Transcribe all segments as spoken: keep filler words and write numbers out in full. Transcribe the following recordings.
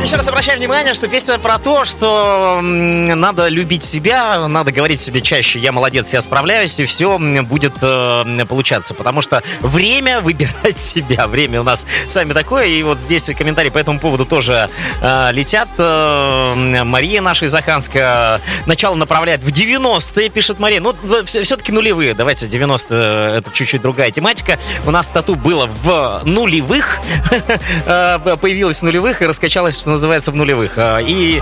Еще раз обращаю внимание, что песня про то, что надо любить себя, надо говорить себе чаще «я молодец, я справляюсь», и все будет э, получаться. Потому что время выбирать себя. Время у нас сами такое. И вот здесь комментарии по этому поводу тоже э, летят. Э, Мария наша из Оханска начало направляет в девяностые, пишет Мария. Ну, все-таки нулевые. Давайте, девяностые, это чуть-чуть другая тематика. У нас тату было в нулевых. Появилось в нулевых и раскачалось, что называется, в нулевых. И...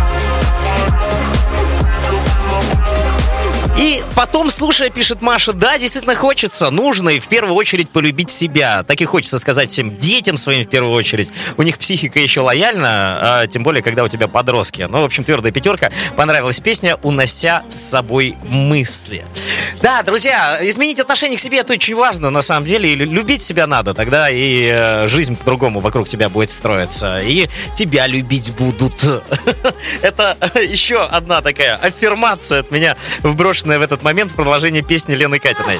И потом, слушая, пишет Маша, да, действительно хочется, нужно и в первую очередь полюбить себя. Так и хочется сказать всем детям своим в первую очередь. У них психика еще лояльна, а тем более, когда у тебя подростки. Ну, в общем, твердая пятерка. Понравилась песня «Унося с собой мысли». Да, друзья, изменить отношение к себе — это очень важно, на самом деле. И любить себя надо, тогда и э, жизнь по-другому вокруг тебя будет строиться. И тебя любить будут. Это еще одна такая аффирмация от меня, вброшенная в этот момент в продолжении песни Лены Катиной.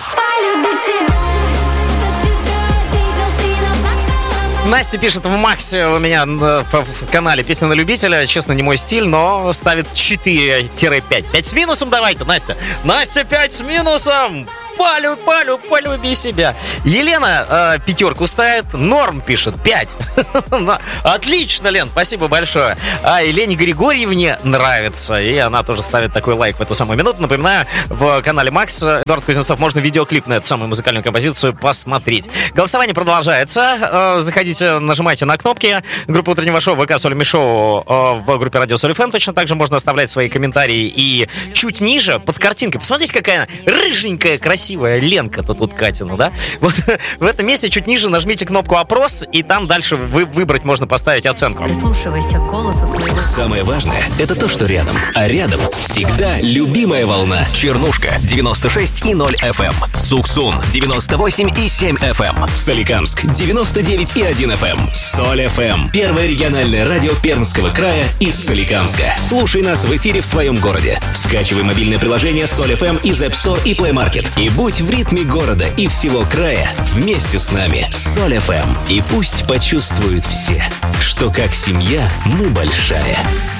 Настя пишет в Максе у меня в канале «Песня на любителя». Честно, не мой стиль, но ставит четыре-пять. пять с минусом давайте, Настя. Настя, пять с минусом. Полю, полю, полюби себя. Елена э, пятерку ставит. Норм пишет пять. Отлично, Лен, спасибо большое. А Елене Григорьевне нравится. И она тоже ставит такой лайк в эту самую минуту. Напоминаю, в канале Макс Эдуард Кузнецов можно видеоклип на эту самую музыкальную композицию посмотреть. Голосование продолжается. Заходите, нажимайте на кнопки. Группа утреннего шоу ВК Соль Шоу в группе Радио Соль эф эм. Точно так же можно оставлять свои комментарии. И чуть ниже, под картинкой, посмотрите, какая рыженькая, красивая Ленка-то тут Катина, да? Вот в этом месте чуть ниже нажмите кнопку «Опрос», и там дальше вы, выбрать можно поставить оценку. Прислушивайся к голосу своего. Самое важное — это то, что рядом. А рядом всегда любимая волна. Чернушка девяносто шесть и ноль эф эм. Суксун девяносто восемь и семь эф эм. Соликамск девяносто девять и один эф эм. Соль эф эм. Первое региональное радио Пермского края из Соликамска. Слушай нас в эфире в своем городе. Скачивай мобильное приложение Соль эф эм из App Store и Play Market. И будь в ритме города и всего края вместе с нами. Соль эф эм. И пусть почувствуют все, что как семья мы большая.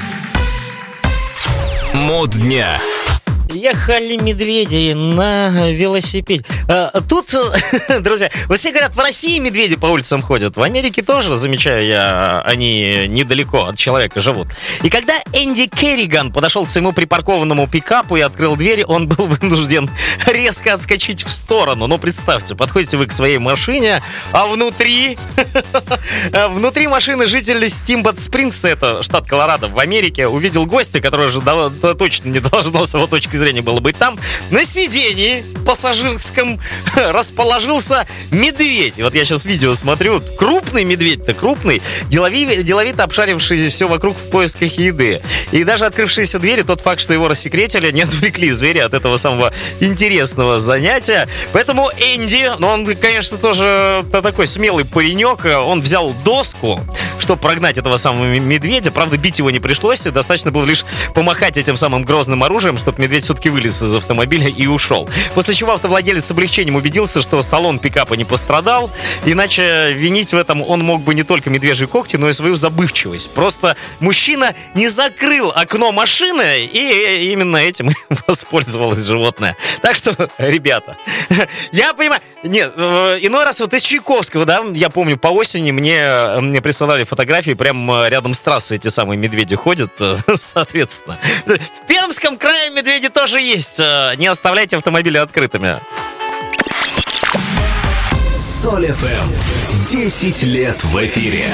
Мод дня. Ехали медведи на велосипеде. А, тут, друзья, вот все говорят, в России медведи по улицам ходят. В Америке тоже, замечаю я, они недалеко от человека живут. И когда Энди Керриган подошел к своему припаркованному пикапу и открыл дверь, он был вынужден резко отскочить в сторону. Ну, представьте, подходите вы к своей машине, а внутри... Внутри машины житель Стимбат Спрингс, это штат Колорадо, в Америке, увидел гостя, который же точно не должно с его точки зрения было быть там. На сиденье пассажирском расположился медведь. И вот я сейчас видео смотрю. Крупный медведь-то, крупный. Делови, деловито обшаривший все вокруг в поисках еды. И даже открывшиеся двери, тот факт, что его рассекретили, не отвлекли зверя от этого самого интересного занятия. Поэтому Энди, ну он, конечно, тоже такой смелый паренек. Он взял доску, чтобы прогнать этого самого медведя. Правда, бить его не пришлось. Достаточно было лишь помахать этим самым грозным оружием, чтобы медведь все-таки вылез из автомобиля и ушел. После чего автовладелец с облегчением убедился, что салон пикапа не пострадал. Иначе винить в этом он мог бы не только медвежьи когти, но и свою забывчивость. Просто мужчина не закрыл окно машины, и именно этим воспользовалось животное. Так что, ребята, я понимаю... Нет, иной раз вот из Чайковского, да, я помню, по осени мне, мне присылали фотографии, прям рядом с трассой эти самые медведи ходят, соответственно. В Пермском крае медведи тоже есть. Не оставляйте автомобили открытыми. Соль эф эм. десять лет в эфире.